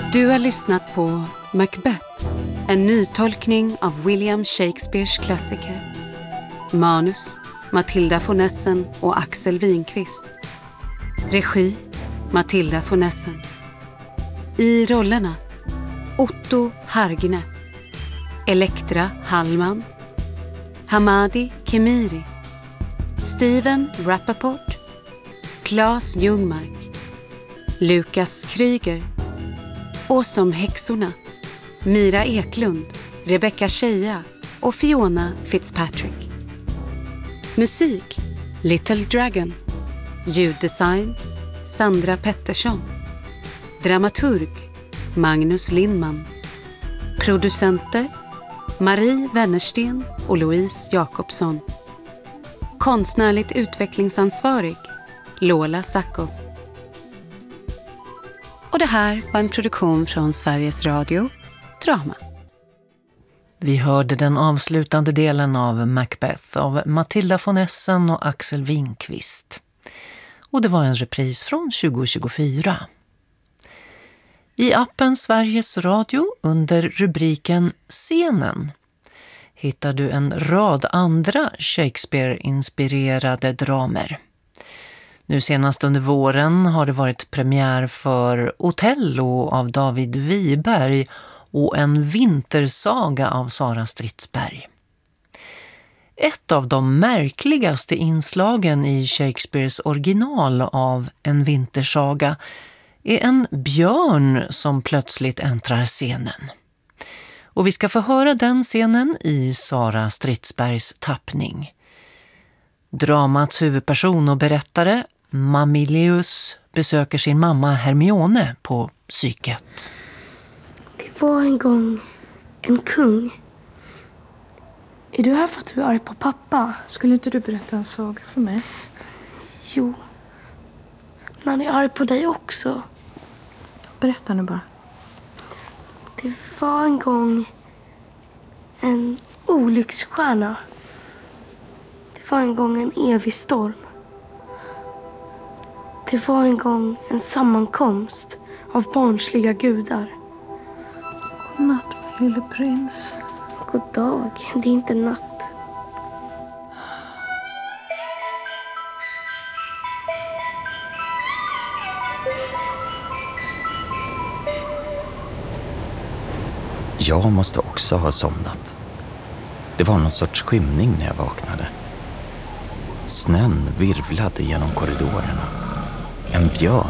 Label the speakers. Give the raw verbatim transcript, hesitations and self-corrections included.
Speaker 1: Du har lyssnat på Macbeth, en nytolkning av William Shakespeares klassiker. Manus Matilda von Essen och Axel Winqvist. Regi Matilda von Essen. I rollerna Otto Hargne, Elektra Hallman, Hamadi Kemiri, Steven Rappaport, Claes Ljungmark, Lukas Kryger och som häxorna Mira Eklund, Rebecca Scheia och Fiona Fitzpatrick. Musik Little Dragon. Ljuddesign Sandra Pettersson. Dramaturg Magnus Lindman. Producenter Marie Wennersten och Louise Jakobsson. Konstnärligt utvecklingsansvarig Lola Sackov. Och det här var en produktion från Sveriges Radio Drama.
Speaker 2: Vi hörde den avslutande delen av Macbeth av Matilda von Essen och Axel Winqvist. Och det var en repris från tjugo tjugofyra. I appen Sveriges Radio under rubriken Scenen hittar du en rad andra Shakespeare-inspirerade dramer. Nu senast under våren har det varit premiär för Otello av David Wiberg och En vintersaga av Sara Stridsberg. Ett av de märkligaste inslagen i Shakespeares original av En vintersaga är en björn som plötsligt äntrar scenen. Och vi ska få höra den scenen i Sara Stridsbergs tappning. Dramats huvudperson och berättare Mamilius besöker sin mamma Hermione på psyket.
Speaker 3: Det var en gång en kung. Är du här för att du är arg på pappa?
Speaker 4: Skulle inte du berätta en saga för mig?
Speaker 3: Jo. Men han är arg på dig också.
Speaker 4: Berätta nu bara.
Speaker 3: Det var en gång en olycksstjärna. Det var en gång en evig storm. Det var en gång en sammankomst av barnsliga gudar.
Speaker 4: God natt, min lille prins.
Speaker 3: God dag, det är inte natt.
Speaker 5: Jag måste också ha somnat. Det var någon sorts skymning när jag vaknade. Snön virvlade genom korridorerna. En björn